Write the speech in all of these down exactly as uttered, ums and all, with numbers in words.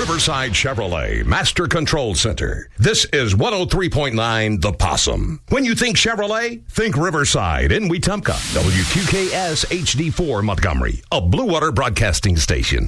Riverside Chevrolet Master Control Center. This is one oh three point nine The Possum. When you think Chevrolet, think Riverside in Wetumpka. W Q K S H D four Montgomery, a Blue Water Broadcasting station.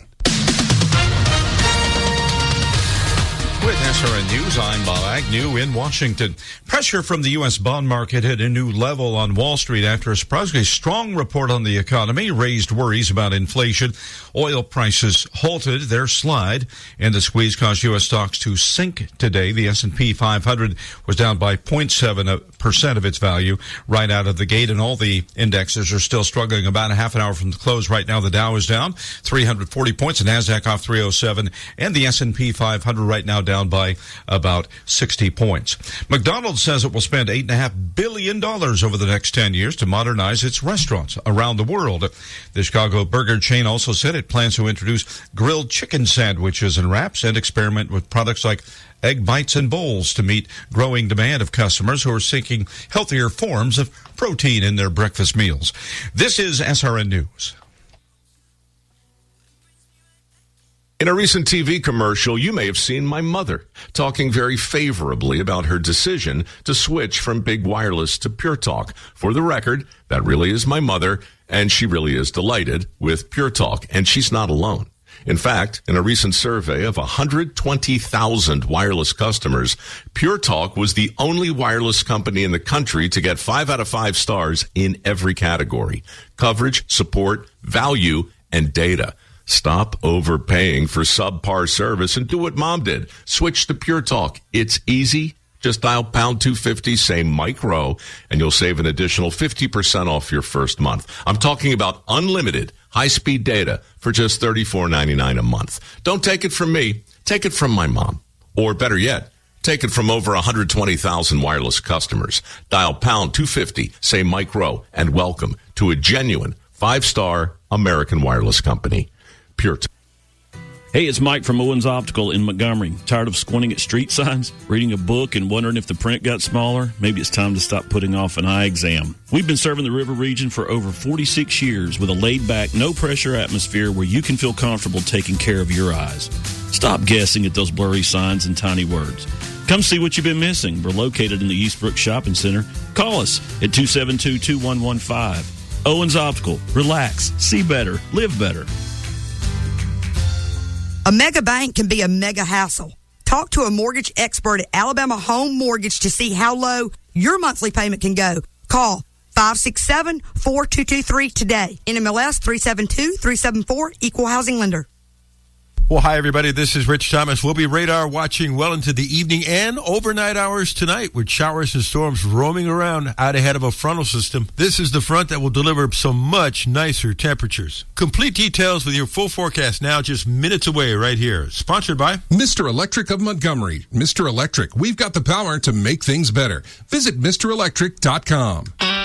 With S R N News, I'm Bob Agnew in Washington. Pressure from the U S bond market hit a new level on Wall Street after a surprisingly strong report on the economy raised worries about inflation. Oil prices halted their slide, and the squeeze caused U S stocks to sink today. The S and P five hundred was down by zero point seven percent of its value right out of the gate, and all the indexes are still struggling about a half an hour from the close. Right now, the Dow is down three hundred forty points, the NASDAQ off three oh seven, and the S and P five hundred right now down by about sixty points. McDonald's says it will spend eight point five billion dollars over the next ten years to modernize its restaurants around the world. The Chicago burger chain also said it plans to introduce grilled chicken sandwiches and wraps and experiment with products like egg bites and bowls to meet growing demand of customers who are seeking healthier forms of protein in their breakfast meals. This is S R N News. In a recent T V commercial, you may have seen my mother talking very favorably about her decision to switch from big wireless to Pure Talk. For the record, that really is my mother, and she really is delighted with Pure Talk, and she's not alone. In fact, in a recent survey of one hundred twenty thousand wireless customers, Pure Talk was the only wireless company in the country to get five out of five stars in every category: coverage, support, value, and data. Stop overpaying for subpar service and do what Mom did. Switch to Pure Talk. It's easy. Just dial pound two fifty, say Mike Rowe, and you'll save an additional fifty percent off your first month. I'm talking about unlimited high-speed data for just thirty-four ninety-nine a month. Don't take it from me. Take it from my mom. Or better yet, take it from over one hundred twenty thousand wireless customers. Dial pound two fifty, say Mike Rowe, and welcome to a genuine five-star American wireless company. Pure Talk. Hey, it's Mike from Owens Optical in Montgomery. Tired of squinting at street signs, reading a book, and wondering if the print got smaller? Maybe it's time to stop putting off an eye exam. We've been serving the River region for over forty-six years with a laid-back, no-pressure atmosphere where you can feel comfortable taking care of your eyes. Stop guessing at those blurry signs and tiny words. Come see what you've been missing. We're located in the Eastbrook Shopping Center. Call us at two seven two, two one one five. Owens Optical. Relax. See better. Live better. A mega bank can be a mega hassle. Talk to a mortgage expert at Alabama Home Mortgage to see how low your monthly payment can go. Call five six seven, four two two three today. N M L S three seven two, three seven four, Equal Housing Lender. Well, hi, everybody. This is Rich Thomas. We'll be radar watching well into the evening and overnight hours tonight with showers and storms roaming around out ahead of a frontal system. This is the front that will deliver some much nicer temperatures. Complete details with your full forecast now just minutes away right here. Sponsored by Mister Electric of Montgomery. Mister Electric, we've got the power to make things better. Visit Mister Electric dot com.